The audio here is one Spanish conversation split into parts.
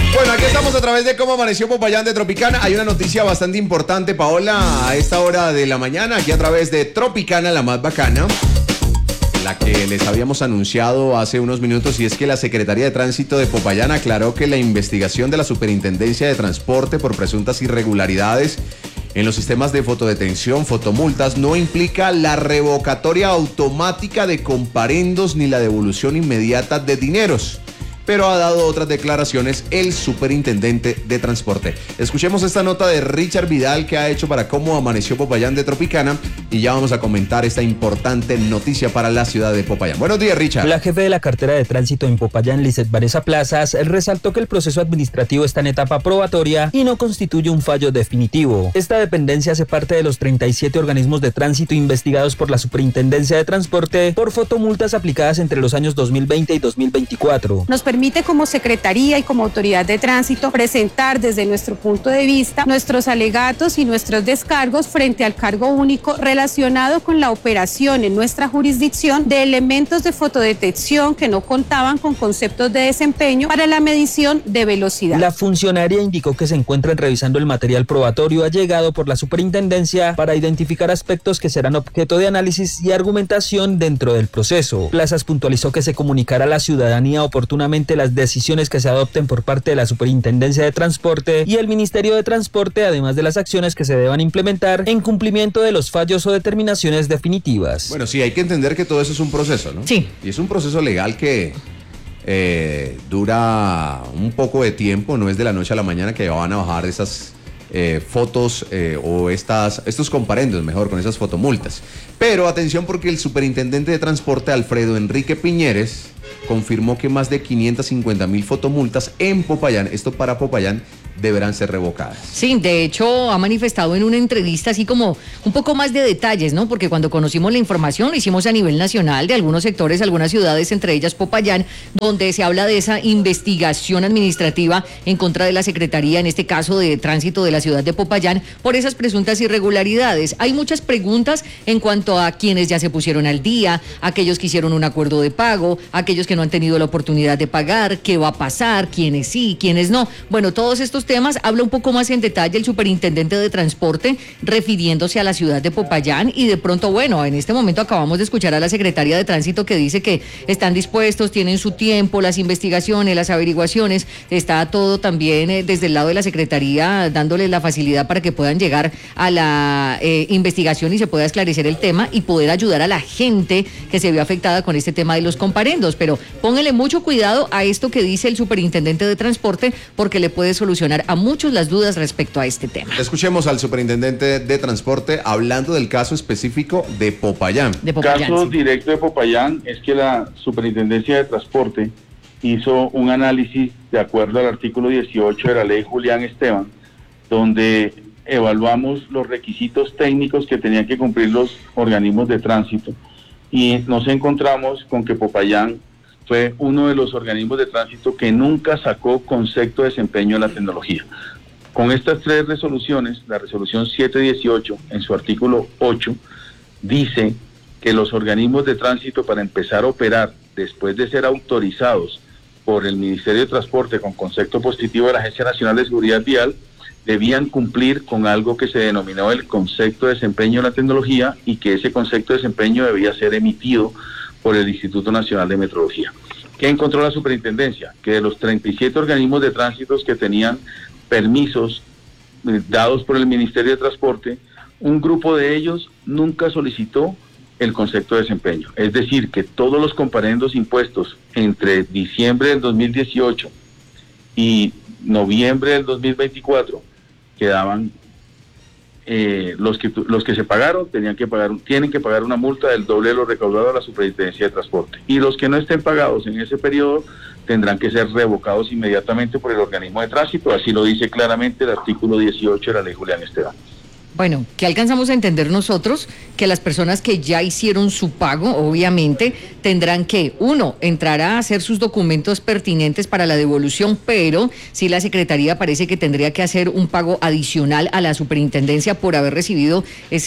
Bueno, aquí estamos a través de Cómo Amaneció Popayán de Tropicana. Hay una noticia bastante importante, Paola, a esta hora de la mañana, aquí a través de Tropicana, la más bacana, la que les habíamos anunciado hace unos minutos, y es que la Secretaría de Tránsito de Popayán aclaró que la investigación de la Superintendencia de Transporte por presuntas irregularidades en los sistemas de fotodetención, fotomultas, no implica la revocatoria automática de comparendos ni la devolución inmediata de dineros. Pero ha dado otras declaraciones el superintendente de transporte. Escuchemos esta nota de Richard Vidal que ha hecho para Cómo Amaneció Popayán de Tropicana, y ya vamos a comentar esta importante noticia para la ciudad de Popayán. Buenos días, Richard. La jefe de la cartera de tránsito en Popayán, Lizeth Vanessa Plazas, resaltó que el proceso administrativo está en etapa probatoria y no constituye un fallo definitivo. Esta dependencia hace parte de los 37 organismos de tránsito investigados por la Superintendencia de Transporte por fotomultas aplicadas entre los años 2020 y 2024. Nos permite como Secretaría y como Autoridad de Tránsito presentar desde nuestro punto de vista nuestros alegatos y nuestros descargos frente al cargo único relacionado con la operación en nuestra jurisdicción de elementos de fotodetección que no contaban con conceptos de desempeño para la medición de velocidad. La funcionaria indicó que se encuentran revisando el material probatorio allegado por la Superintendencia para identificar aspectos que serán objeto de análisis y argumentación dentro del proceso. Plazas puntualizó que se comunicará a la ciudadanía oportunamente las decisiones que se adopten por parte de la Superintendencia de Transporte y el Ministerio de Transporte, además de las acciones que se deban implementar en cumplimiento de los fallos o determinaciones definitivas. Bueno, sí, hay que entender que todo eso es un proceso, ¿no? Sí. Y es un proceso legal que dura un poco de tiempo, no es de la noche a la mañana que van a bajar esas fotos o estos comparendos, mejor, con esas fotomultas. Pero atención, porque el superintendente de transporte, Alfredo Enrique Piñeres, confirmó que más de 550,000 fotomultas en Popayán, esto para Popayán, deberán ser revocadas. Sí, de hecho ha manifestado en una entrevista así como un poco más de detalles, ¿no? Porque cuando conocimos la información lo hicimos a nivel nacional de algunos sectores, algunas ciudades, entre ellas Popayán, donde se habla de esa investigación administrativa en contra de la Secretaría, en este caso de Tránsito de la ciudad de Popayán, por esas presuntas irregularidades. Hay muchas preguntas en cuanto a quienes ya se pusieron al día, aquellos que hicieron un acuerdo de pago, aquellos que no han tenido la oportunidad de pagar, qué va a pasar, quiénes sí, quiénes no. Bueno, todos estos temas habla un poco más en detalle el superintendente de transporte refiriéndose a la ciudad de Popayán, y de pronto, bueno, en este momento acabamos de escuchar a la secretaria de tránsito que dice que están dispuestos, tienen su tiempo, las investigaciones, las averiguaciones, está todo también desde el lado de la secretaría dándoles la facilidad para que puedan llegar a la investigación y se pueda esclarecer el tema y poder ayudar a la gente que se vio afectada con este tema de los comparendos. Pero pónganle mucho cuidado a esto que dice el superintendente de transporte, porque le puede solucionar a muchos las dudas respecto a este tema. Escuchemos al superintendente de transporte hablando del caso específico de Popayán. El caso directo de Popayán es que la Superintendencia de Transporte hizo un análisis de acuerdo al artículo 18 de la ley Julián Esteban, donde evaluamos los requisitos técnicos que tenían que cumplir los organismos de tránsito, y nos encontramos con que Popayán fue uno de los organismos de tránsito que nunca sacó concepto de desempeño de la tecnología. Con estas tres resoluciones, la resolución 718, en su artículo 8, dice que los organismos de tránsito, para empezar a operar después de ser autorizados por el Ministerio de Transporte con concepto positivo de la Agencia Nacional de Seguridad Vial, debían cumplir con algo que se denominó el concepto de desempeño de la tecnología, y que ese concepto de desempeño debía ser emitido por el Instituto Nacional de Metrología. ¿Qué encontró la superintendencia? Que de los 37 organismos de tránsito que tenían permisos dados por el Ministerio de Transporte, un grupo de ellos nunca solicitó el concepto de desempeño. Es decir, que todos los comparendos impuestos entre diciembre del 2018 y noviembre del 2024 quedaban, los que se pagaron tienen que pagar una multa del doble de lo recaudado a la Superintendencia de Transporte, y los que no estén pagados en ese periodo tendrán que ser revocados inmediatamente por el organismo de tránsito. Así lo dice claramente el artículo 18 de la ley Julián Esteban. Bueno, ¿qué alcanzamos a entender nosotros? Que las personas que ya hicieron su pago, obviamente, tendrán que, uno, entrar a hacer sus documentos pertinentes para la devolución, pero sí la Secretaría parece que tendría que hacer un pago adicional a la superintendencia por haber recibido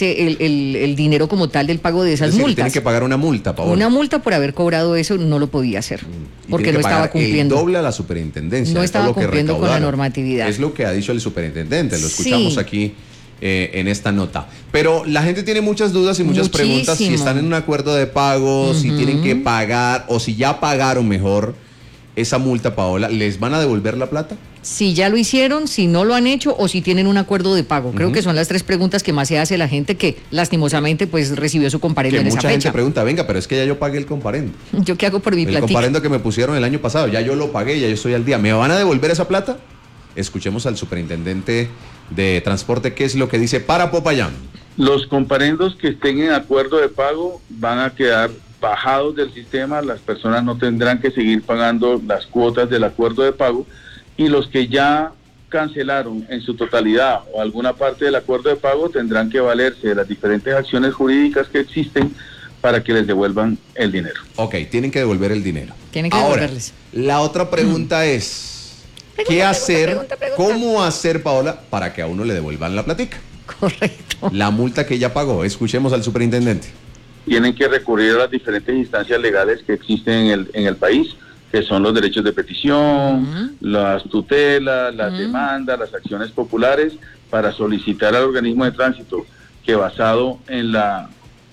el dinero como tal del pago de esas Es decir, multas. tiene que pagar una multa, Paola. Una multa por haber cobrado eso no lo podía hacer, Y porque tiene no que estaba pagar cumpliendo. el doble a la superintendencia. No de estaba todo lo que cumpliendo con la recaudaron. normatividad. Es lo que ha dicho el superintendente, lo escuchamos Sí. aquí en esta nota. Pero la gente tiene muchas dudas y muchas preguntas si están en un acuerdo de pago, si tienen que pagar o si ya pagaron mejor esa multa, Paola. ¿Les van a devolver la plata? Si ya lo hicieron, si no lo han hecho o si tienen un acuerdo de pago. Creo que son las tres preguntas que más se hace la gente que lastimosamente pues recibió su comparendo Que en esa mucha gente fecha. pregunta, venga, pero es que ya yo pagué el comparendo. ¿Yo qué hago por mi El platica? comparendo que me pusieron el año pasado, ya yo lo pagué, ya yo estoy al día. ¿Me van a devolver esa plata? Escuchemos al superintendente de transporte qué es lo que dice para Popayán. Los comparendos que estén en acuerdo de pago van a quedar bajados del sistema, las personas no tendrán que seguir pagando las cuotas del acuerdo de pago, y los que ya cancelaron en su totalidad o alguna parte del acuerdo de pago tendrán que valerse de las diferentes acciones jurídicas que existen para que les devuelvan el dinero. Ok, tienen que devolver el dinero. Tienen que Ahora, devolverles. la otra pregunta es, ¿qué hacer, cómo hacer, Paola, para que a uno le devuelvan la platica? Correcto. La multa que ya pagó. Escuchemos al superintendente. Tienen que recurrir a las diferentes instancias legales que existen en el país, que son los derechos de petición, las tutelas, las demandas, las acciones populares, para solicitar al organismo de tránsito que, basado en la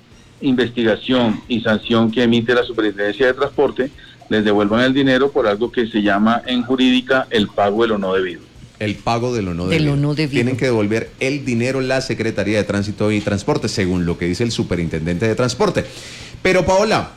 investigación y sanción que emite la Superintendencia de Transporte, les devuelvan el dinero por algo que se llama en jurídica el pago de lo no debido. El pago de lo no De debido. lo no debido. Tienen que devolver el dinero la Secretaría de Tránsito y Transporte, según lo que dice el superintendente de Transporte. Pero, Paola,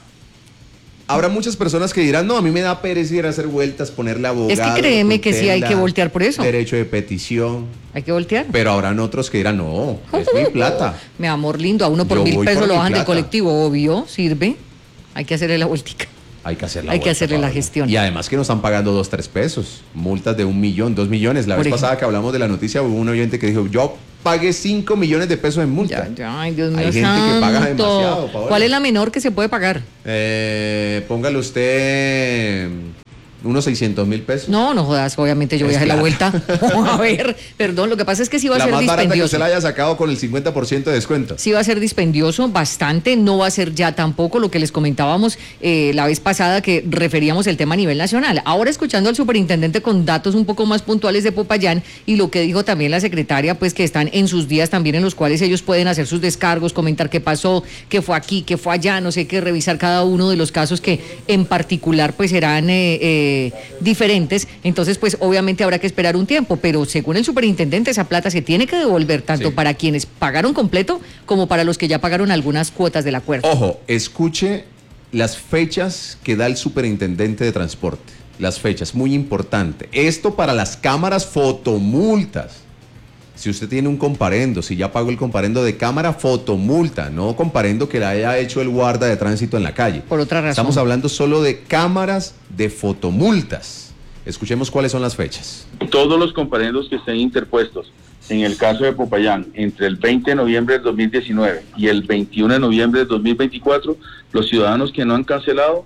habrá muchas personas que dirán, no, a mí me da pereza ir a hacer vueltas, ponerle abogado. Es que créeme que sí hay tutela, que voltear por eso. Derecho de petición. Hay que voltear. Pero habrán otros que dirán, no, es mi plata. Mi amor lindo, a uno por Yo 1.000 voy pesos por lo mi bajan del plata. colectivo, obvio, sirve. Hay que hacerle la vueltica. Hay que hacer la Hay que vuelta, hacerle la Paola. gestión. Y además que nos están pagando 2, 3 pesos. Multas de 1 millón, 2 millones. La Por vez ejemplo. pasada que hablamos de la noticia hubo un oyente que dijo, yo pagué 5 millones de pesos en multa. Ay, Dios mío Hay gente que paga santo. demasiado, Paola. ¿Cuál es la menor que se puede pagar? Póngale usted unos 600,000 pesos. No, no jodas, obviamente yo voy a Es hacer la plata. vuelta. A ver, perdón, lo que pasa es que sí va a La ser más barata que dispendioso. usted la haya sacado con el 50% de descuento. Sí va a ser dispendioso, bastante, no va a ser ya tampoco lo que les comentábamos la vez pasada que referíamos el tema a nivel nacional. Ahora escuchando al superintendente con datos un poco más puntuales de Popayán y lo que dijo también la secretaria, pues que están en sus días también en los cuales ellos pueden hacer sus descargos, comentar qué pasó, qué fue aquí, qué fue allá, no sé qué, revisar cada uno de los casos que en particular pues serán diferentes. Entonces pues obviamente habrá que esperar un tiempo, pero según el superintendente esa plata se tiene que devolver tanto Sí. para quienes pagaron completo como para los que ya pagaron algunas cuotas del acuerdo. Ojo, escuche las fechas que da el superintendente de transporte. Las fechas, muy importante. Esto para las cámaras fotomultas. Si usted tiene un comparendo, si ya pagó el comparendo de cámara, fotomulta, no comparendo que la haya hecho el guarda de tránsito en la calle. Por otra razón. Estamos hablando solo de cámaras de fotomultas. Escuchemos cuáles son las fechas. Todos los comparendos que estén interpuestos, en el caso de Popayán, entre el 20 de noviembre del 2019 y el 21 de noviembre del 2024, los ciudadanos que no han cancelado,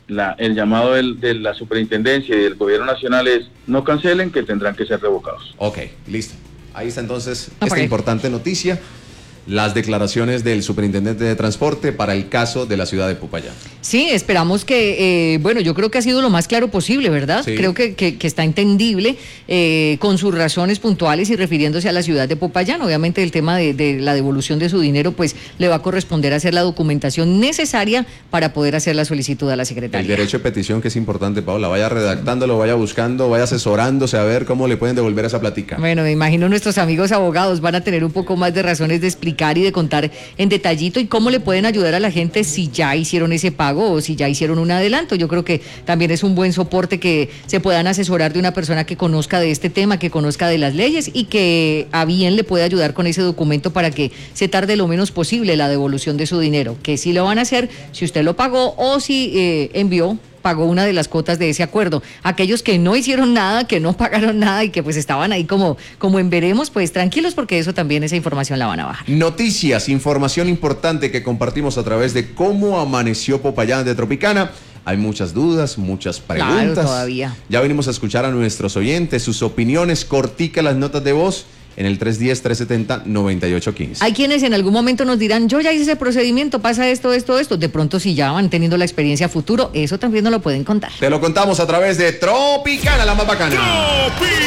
el llamado de la superintendencia y del gobierno nacional es no cancelen, que tendrán que ser revocados. Ok, listo. Ahí está entonces Ok. esta importante noticia. Las declaraciones del superintendente de transporte para el caso de la ciudad de Popayán. Sí, esperamos que, bueno, yo creo que ha sido lo más claro posible, ¿verdad? Sí. Creo que está entendible con sus razones puntuales y refiriéndose a la ciudad de Popayán. Obviamente el tema de la devolución de su dinero, pues le va a corresponder hacer la documentación necesaria para poder hacer la solicitud a la El Secretaría. derecho de petición que es importante, Paola. Vaya redactándolo, vaya buscando, vaya asesorándose a ver cómo le pueden devolver esa platica. Bueno, me imagino nuestros amigos abogados van a tener un poco más de razones de explicar y de contar en detallito y cómo le pueden ayudar a la gente si ya hicieron ese pago o si ya hicieron un adelanto. Yo creo que también es un buen soporte que se puedan asesorar de una persona que conozca de este tema, que conozca de las leyes y que a bien le puede ayudar con ese documento para que se tarde lo menos posible la devolución de su dinero, que sí lo van a hacer si usted lo pagó o si envió pagó una de las cuotas de ese acuerdo. Aquellos que no hicieron nada, que no pagaron nada y que pues estaban ahí como en veremos, pues tranquilos porque eso también, esa información la van a bajar. Noticias, información importante que compartimos a través de cómo amaneció Popayán de Tropicana. Hay muchas dudas, muchas preguntas. Claro, todavía. Ya venimos a escuchar a nuestros oyentes, sus opiniones, cortica las notas de voz en el 310-370-9815. Hay quienes en algún momento nos dirán, yo ya hice ese procedimiento, pasa esto. De pronto si ya van teniendo la experiencia a futuro, eso también nos lo pueden contar. Te lo contamos a través de Tropicana, la más bacana.